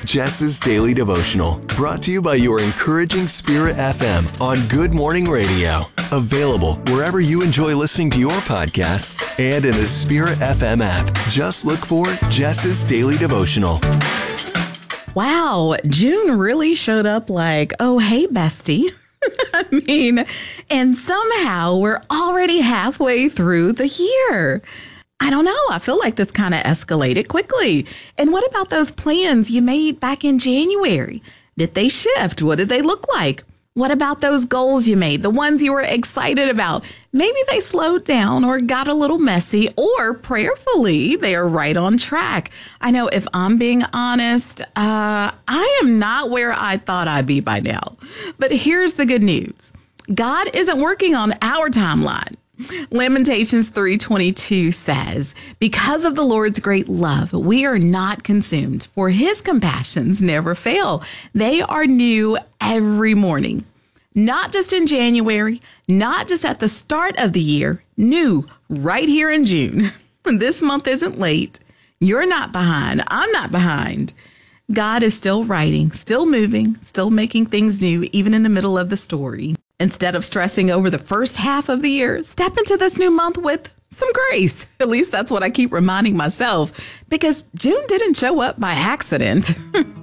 Jess's Daily Devotional, brought to you by your encouraging Spirit FM on Good Morning Radio. Available wherever you enjoy listening to your podcasts and in the Spirit FM app. Just look for Jess's Daily Devotional. Wow, June really showed up like, oh, hey, bestie. I mean, and somehow we're already halfway through the year. I don't know. I feel like this kind of escalated quickly. And what about those plans you made back in January? Did they shift? What did they look like? What about those goals you made, the ones you were excited about? Maybe they slowed down or got a little messy, or prayerfully, they are right on track. I know if I'm being honest, I am not where I thought I'd be by now. But here's the good news. God isn't working on our timeline. Lamentations 3:22 says, because of the Lord's great love, we are not consumed, for his compassions never fail. They are new every morning. Not just in January, not just at the start of the year, new right here in June. This month isn't late. You're not behind. I'm not behind. God is still writing, still moving, still making things new, even in the middle of the story. Instead of stressing over the first half of the year, step into this new month with some grace. At least that's what I keep reminding myself, because June didn't show up by accident.